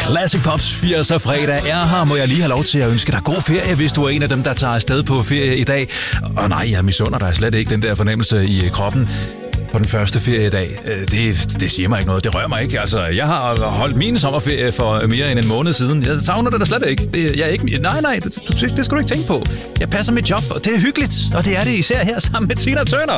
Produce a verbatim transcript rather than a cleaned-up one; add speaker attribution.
Speaker 1: Classic Pops firser fredag er her. Må jeg lige have lov til at ønske dig god ferie, hvis du er en af dem, der tager afsted på ferie i dag. Og nej, jeg misunder dig slet ikke den der fornemmelse i kroppen på den første feriedag. Det, det siger mig ikke noget. Det rører mig ikke. Altså, jeg har holdt min sommerferie for mere end en måned siden. Jeg savner det da slet ikke. Det, jeg er ikke nej, nej, det, det skal du ikke tænke på. Jeg passer mit job, og det er hyggeligt. Og det er det især her sammen med Tina Turner.